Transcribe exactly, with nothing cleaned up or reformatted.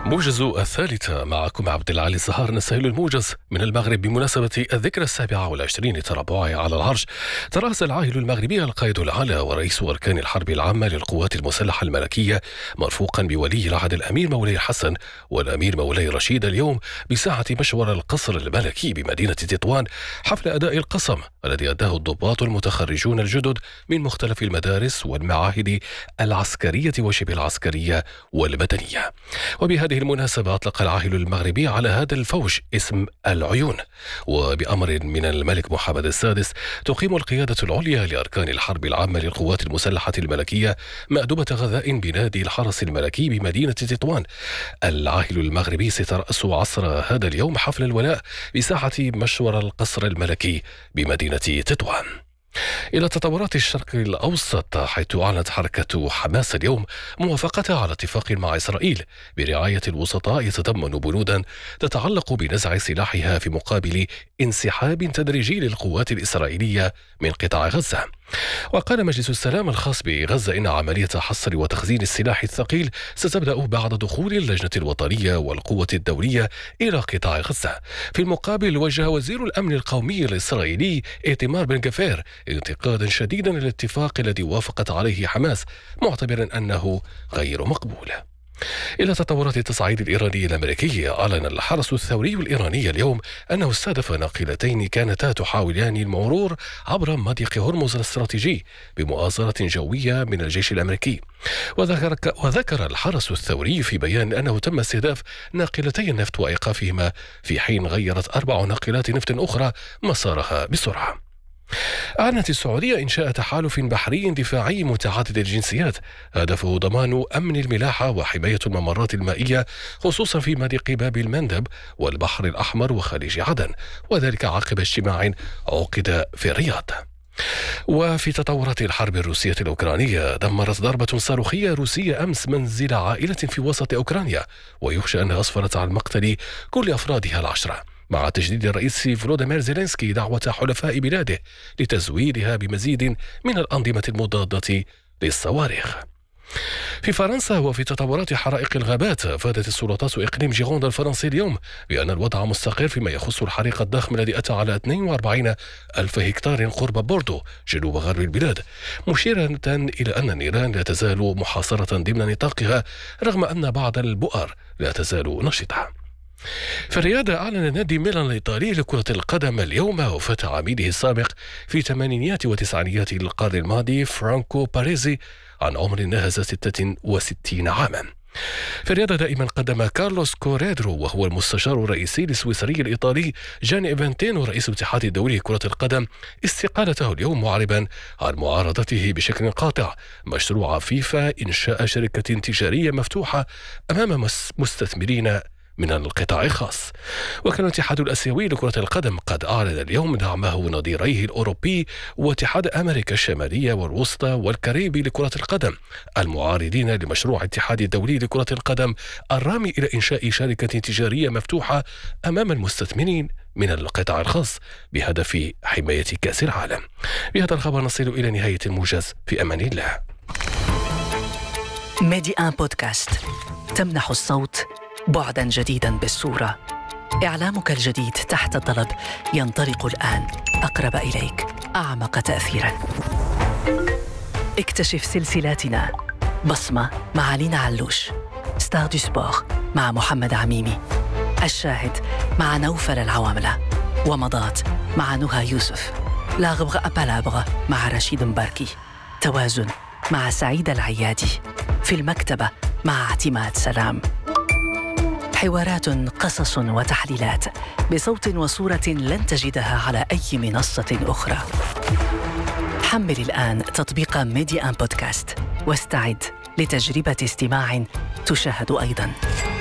موجز الثالثة، معكم عبد العالي الزهار. نستهل الموجز من المغرب بمناسبة الذكرى السابعة والعشرين لتربعه على العرش. ترأس العاهل المغربي القائد الأعلى ورئيس أركان الحرب العامة للقوات المسلحة الملكية مرفوقا بولي العهد الأمير مولاي الحسن والأمير مولاي رشيد اليوم بساحة مشور القصر الملكي بمدينة تطوان حفل أداء القسم الذي أداه الضباط المتخرجون الجدد من مختلف المدارس والمعاهد العسكرية وشبه العسكرية والمدنية. وبهذه المناسبة أطلق العاهل المغربي على هذا الفوج اسم العيون. وبأمر من الملك محمد السادس تقيم القيادة العليا لأركان الحرب العامة للقوات المسلحة الملكية مأدبة غذاء بنادي الحرس الملكي بمدينة تطوان. العاهل المغربي سيترأس عصر هذا اليوم حفل الولاء بساحة مشور القصر الملكي بمدينة تطوان. إلى تطورات الشرق الأوسط، حيث أعلنت حركة حماس اليوم موافقتها على اتفاق مع إسرائيل برعاية الوسطاء يتضمن بنودا تتعلق بنزع سلاحها في مقابل انسحاب تدريجي للقوات الإسرائيلية من قطاع غزة. وقال مجلس السلام الخاص بغزة إن عملية حصر وتخزين السلاح الثقيل ستبدأ بعد دخول اللجنة الوطنية والقوة الدولية إلى قطاع غزة. في المقابل، وجه وزير الأمن القومي الإسرائيلي إيتمار بن غفير انتقادا شديدا للاتفاق الذي وافقت عليه حماس، معتبرا أنه غير مقبول. إلى تطورات التصعيد الإيراني الأمريكي، أعلن الحرس الثوري الإيراني اليوم أنه استهدف ناقلتين كانتا تحاولان المرور عبر مضيق هرمز الاستراتيجي بمؤازرة جوية من الجيش الأمريكي. وذكر, وذكر الحرس الثوري في بيان أنه تم استهداف ناقلتي النفط وإيقافهما، في حين غيرت أربع ناقلات نفط أخرى مسارها بسرعة. أعلنت السعودية إنشاء تحالف بحري دفاعي متعدد الجنسيات هدفه ضمان أمن الملاحة وحماية الممرات المائية، خصوصا في مضيق باب المندب والبحر الأحمر وخليج عدن، وذلك عقب اجتماع عقد في الرياض. وفي تطورات الحرب الروسية الأوكرانية، دمرت ضربة صاروخية روسية أمس منزل عائلة في وسط أوكرانيا، ويخشى أنها أسفرت عن مقتل كل أفرادها العشرة، مع تجديد الرئيس فلوديمير زيلينسكي دعوة حلفاء بلاده لتزويدها بمزيد من الأنظمة المضادة للصواريخ. في فرنسا، وفي تطورات حرائق الغابات، أفادت السلطات إقليم جيروند الفرنسي اليوم بأن الوضع مستقر فيما يخص الحريق الضخم الذي أتى على اثنين وأربعين ألف هكتار قرب بوردو جنوب غرب البلاد، مشيرة إلى أن النيران لا تزال محاصرة ضمن نطاقها رغم أن بعض البؤر لا تزال نشطة. في الرياضة، أعلن نادي ميلان الإيطالي لكرة القدم اليوم وفاة عميده السابق في ثمانينيات وتسعينيات القرن الماضي فرانكو باريزي عن عمر ناهز ستة وستين عاما. في الرياضة دائما، قدم كارلوس كوريدرو وهو المستشار الرئيسي السويسري الإيطالي جاني إيفانتينو رئيس الاتحاد الدولي لكرة القدم استقالته اليوم، معربا عن معارضته بشكل قاطع مشروع فيفا إنشاء شركة تجارية مفتوحة أمام مستثمرين من القطاع الخاص. وكان الاتحاد الآسيوي لكرة القدم قد أعلن اليوم دعمه نظيريه الأوروبي واتحاد أمريكا الشمالية والوسطى والكاريبي لكرة القدم المعارضين لمشروع الاتحاد الدولي لكرة القدم الرامي إلى إنشاء شركة تجارية مفتوحة أمام المستثمرين من القطاع الخاص بهدف حماية كأس العالم. بهذا الخبر نصل إلى نهاية الموجز، في أمان الله. ميدي آن بودكاست تمنح الصوت بعداً جديداً بالصورة. إعلامك الجديد تحت الطلب ينطلق الآن، أقرب إليك، أعمق تأثيراً. اكتشف سلسلاتنا: بصمة مع لينا علوش، ستار دو سبور مع محمد عميمي، الشاهد مع نوفل العواملة، ومضات مع نهى يوسف، لاغبغ أبالابغ مع رشيد مباركي، توازن مع سعيد العيادي، في المكتبة مع اعتماد سلام. حوارات، قصص وتحليلات بصوت وصورة لن تجدها على أي منصة أخرى. حمل الآن تطبيق ميدي آن بودكاست واستعد لتجربة استماع تشاهد أيضاً.